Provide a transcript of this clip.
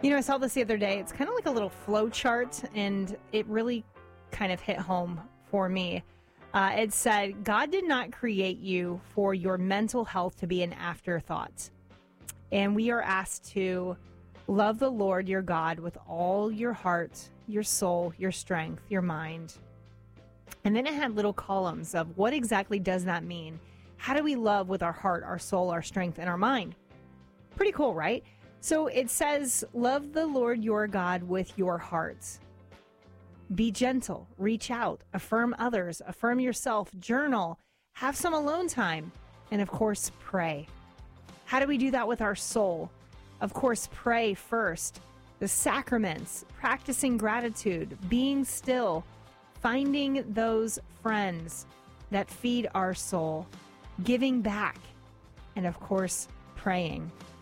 I saw this the other day. It's kind of like a little flow chart, and it really kind of hit home for me. It said, God did not create you for your mental health to be an afterthought. And we are asked to love the Lord your God with all your heart, your soul, your strength, your mind. And then it had little columns of what exactly does that mean? How do we love with our heart, our soul, our strength, and our mind? Pretty cool, right? So it says, love the Lord your God with your heart. Be gentle, reach out, affirm others, affirm yourself, journal, have some alone time, and of course, pray. How do we do that with our soul? Of course, pray first. The sacraments, practicing gratitude, being still, finding those friends that feed our soul, giving back, and of course, praying.